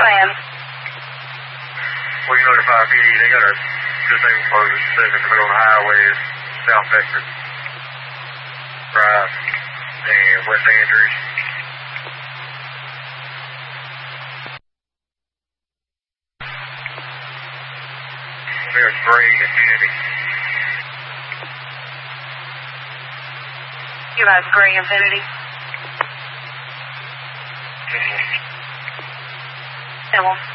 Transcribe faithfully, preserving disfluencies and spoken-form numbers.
land. Well, you notify P D, they got a disabled person sitting in the middle of the highway, South Texas Drive, and West Andrews. There's Gray Infinity. You have Gray Infinity. Mm-hmm. That one.